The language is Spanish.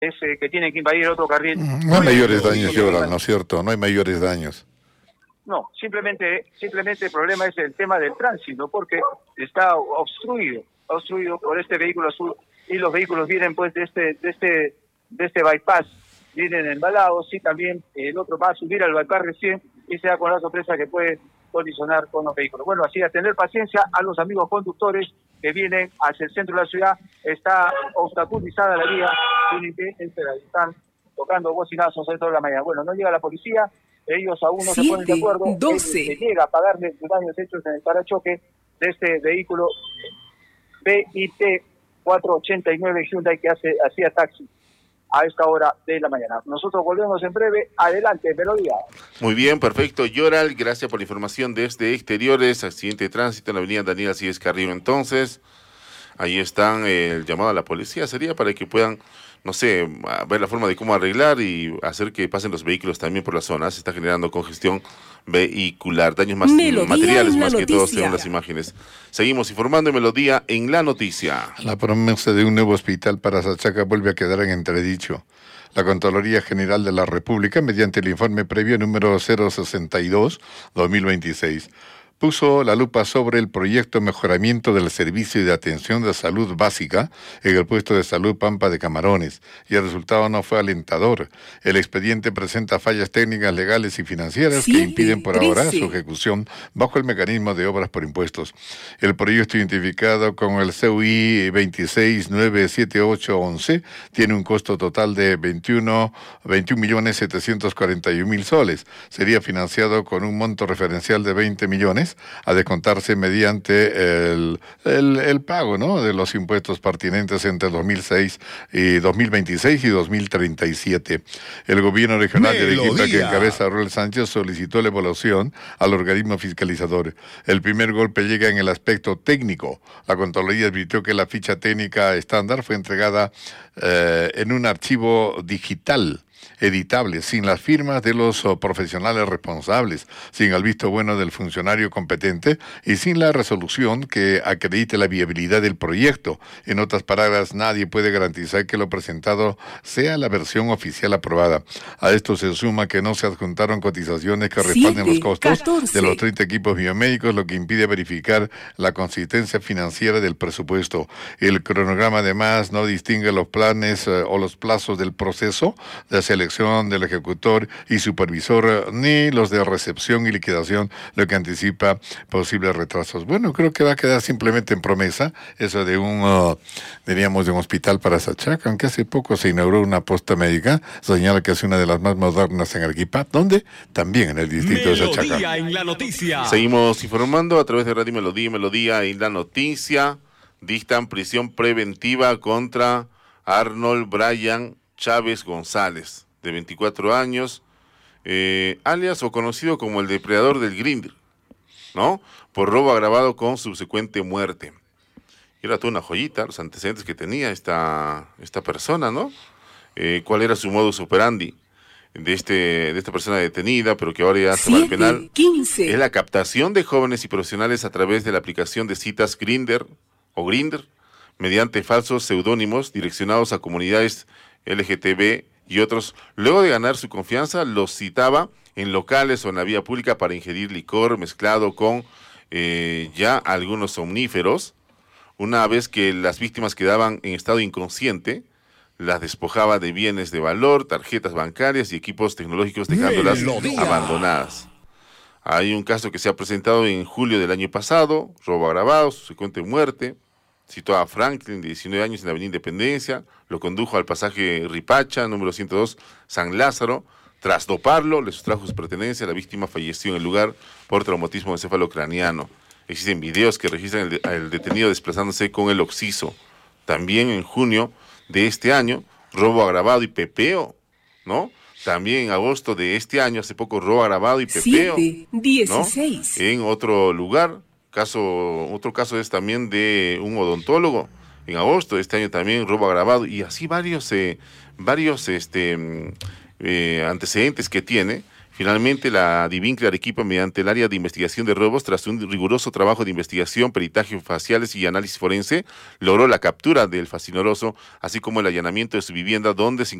que tienen que invadir otro carril. No hay mayores daños, Yoral, ¿no es cierto? No hay mayores daños. No, simplemente el problema es el tema del tránsito, porque está obstruido por este vehículo azul, y los vehículos vienen pues de este bypass, vienen embalados, y también el otro va a subir al bypass recién y se da con la sorpresa que puede colisionar con los vehículos. Bueno, así a tener paciencia a los amigos conductores que vienen hacia el centro de la ciudad. Está obstaculizada la vía, están tocando bocinazos a esta hora de la mañana. Bueno, no llega la policía, ellos aún no se ponen de acuerdo. 12. Se llega a pagarle los daños hechos en el parachoque de este vehículo BIT 489 Hyundai que hacía taxi a esta hora de la mañana. Nosotros volvemos en breve. Adelante, Melodía. Muy bien, perfecto. Yoral, gracias por la información desde Exteriores, accidente de tránsito en la avenida Daniel Alcides Carrillo. Entonces, ahí están el llamado a la policía, sería para que puedan, no sé, ver la forma de cómo arreglar y hacer que pasen los vehículos también por la zona. Se está generando congestión vehicular, daños más materiales más que todo según las imágenes. Seguimos informando en Melodía en la noticia. La promesa de un nuevo hospital para Sachaca vuelve a quedar en entredicho. La Contraloría General de la República, mediante el informe previo número 062-2026, puso la lupa sobre el proyecto Mejoramiento del Servicio de Atención de Salud Básica en el puesto de salud Pampa de Camarones, y el resultado no fue alentador. El expediente presenta fallas técnicas, legales y financieras que impiden por ahora su ejecución bajo el mecanismo de obras por impuestos. El proyecto, identificado con el CUI 2697811, tiene un costo total de 21.741.000 soles. Sería financiado con un monto referencial de 20 millones, a descontarse mediante el pago, ¿no?, de los impuestos pertinentes entre 2026 y 2037. El gobierno regional de Arequipa, que encabeza Roel Sánchez, solicitó la evaluación al organismo fiscalizador. El primer golpe llega en el aspecto técnico. La Contraloría advirtió que la ficha técnica estándar fue entregada en un archivo digital editable, sin las firmas de los profesionales responsables, sin el visto bueno del funcionario competente y sin la resolución que acredite la viabilidad del proyecto. En otras palabras, nadie puede garantizar que lo presentado sea la versión oficial aprobada. A esto se suma que no se adjuntaron cotizaciones que respalden los costos de los 30 equipos biomédicos, lo que impide verificar la consistencia financiera del presupuesto. El cronograma además no distingue los planes o los plazos del proceso de selección del ejecutor y supervisor, ni los de recepción y liquidación, lo que anticipa posibles retrasos. Bueno, creo que va a quedar simplemente en promesa eso de diríamos, de un hospital para Sachaca, aunque hace poco se inauguró una posta médica, señala que es una de las más modernas en Arequipa, donde también en el distrito de Sachaca. En la noticia. Seguimos informando a través de Radio Melodía en la noticia. Dictan prisión preventiva contra Arnold Brian Chávez González, de 24 años, alias o conocido como el depredador del Grindr, ¿no?, por robo agravado con subsecuente muerte. Y era toda una joyita los antecedentes que tenía esta persona, ¿no? ¿Cuál era su modus operandi de esta persona detenida, pero que ahora ya se va al penal? 15. Es la captación de jóvenes y profesionales a través de la aplicación de citas Grindr o Grindr, mediante falsos seudónimos direccionados a comunidades LGTB y otros. Luego de ganar su confianza, los citaba en locales o en la vía pública para ingerir licor mezclado con ya algunos somníferos. Una vez que las víctimas quedaban en estado inconsciente, las despojaba de bienes de valor, tarjetas bancarias y equipos tecnológicos, dejándolas abandonadas. Hay un caso que se ha presentado en julio del año pasado, robo agravado, subsecuente muerte. Citó a Franklin, de 19 años, en la Avenida Independencia, lo condujo al pasaje Ripacha, número 102, San Lázaro. Tras doparlo, le sustrajo sus pertenencias, la víctima falleció en el lugar por traumatismo encefalocraniano. Existen videos que registran el detenido desplazándose con el occiso. También en junio de este año, robo agravado y pepeo, ¿no? También en agosto de este año, hace poco, robo agravado y pepeo, 16. ¿no?, en otro lugar. Otro caso es también de un odontólogo. En agosto de este año también robo agravado, y así varios antecedentes que tiene Finalmente, la DIVINCRE Arequipa, mediante el área de investigación de robos, tras un riguroso trabajo de investigación, peritaje faciales y análisis forense, logró la captura del facinoroso, así como el allanamiento de su vivienda, donde se